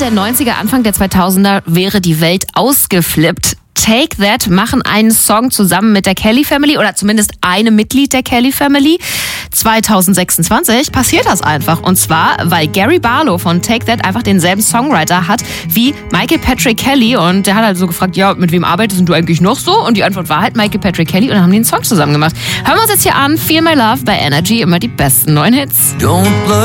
der 90er, Anfang der 2000er wäre die Welt ausgeflippt. Take That machen einen Song zusammen mit der Kelly Family oder zumindest einem Mitglied der Kelly Family. 2026 passiert das einfach. Und zwar, weil Gary Barlow von Take That einfach denselben Songwriter hat wie Michael Patrick Kelly. Und der hat halt so gefragt, ja, mit wem arbeitest du eigentlich noch so? Und die Antwort war halt Michael Patrick Kelly und dann haben die einen Song zusammen gemacht. Hören wir uns jetzt hier an. Feel My Love bei Energy, immer die besten neuen Hits.